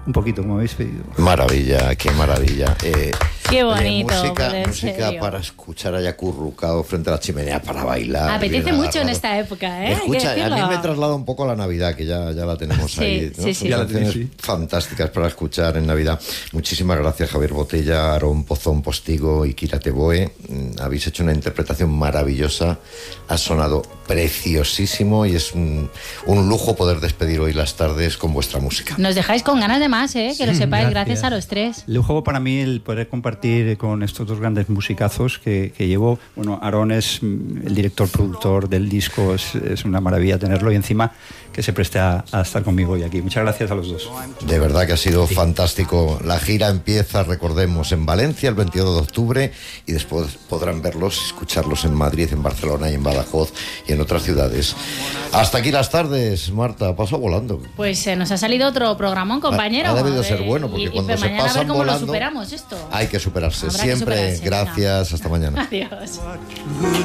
un poquito como habéis pedido. Maravilla, qué maravilla. Qué bonito. Música para escuchar allá acurrucado frente a la chimenea para bailar. Apetece mucho en esta época, ¿eh? Escucha, a mí me traslada un poco a la Navidad, que ya la tenemos ahí, ¿no? Son canciones fantásticas para escuchar en Navidad. Muchísimas gracias, Javier Botella, Aarón Pozón Postigo y Kira Teboe. Habéis hecho una interpretación maravillosa, ha sonado preciosísimo y es un lujo poder despedir hoy las tardes con vuestra música. Nos dejáis con ganas de más, que lo sepáis, gracias a los tres. Lujo para mí el poder compartir con estos dos grandes musicazos que llevo. Bueno, Aarón es el director productor del disco, es una maravilla tenerlo y encima que se preste a estar conmigo hoy aquí. Muchas gracias a los dos. De verdad que ha sido fantástico. La gira empieza, recordemos, en Valencia el 22 de octubre y después podrán verlos, escucharlos en Madrid, en Barcelona y en Badajoz y en otras ciudades. Hasta aquí las tardes, Marta, pasó volando. Pues nos ha salido otro programón, compañero. Ha debido ser bueno, porque cuando se pasan a ver cómo volando, lo superamos esto. Hay que superarse. Habrá siempre. que superarse, gracias, hasta mañana. Adiós.